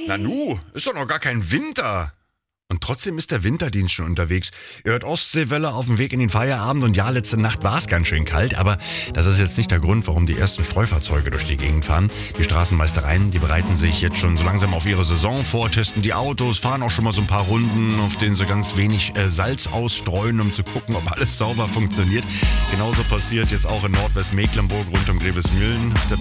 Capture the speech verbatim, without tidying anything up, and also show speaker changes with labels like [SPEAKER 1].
[SPEAKER 1] Nanu, ist doch noch gar kein Winter. Und trotzdem ist der Winterdienst schon unterwegs. Ihr hört Ostseewelle auf dem Weg in den Feierabend und ja, letzte Nacht war es ganz schön kalt, aber das ist jetzt nicht der Grund, warum die ersten Streufahrzeuge durch die Gegend fahren. Die Straßenmeistereien, die bereiten sich jetzt schon so langsam auf ihre Saison vor, testen die Autos, fahren auch schon mal so ein paar Runden, auf denen sie ganz wenig äh, Salz ausstreuen, um zu gucken, ob alles sauber funktioniert. Genauso passiert jetzt auch in Nordwestmecklenburg rund um Grevesmühlen. Auf der